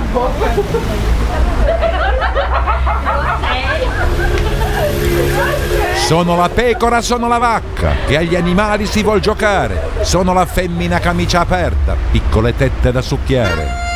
Sono la pecora, sono la vacca, che agli animali si vuol giocare. Sono la femmina camicia aperta, piccole tette da succhiare.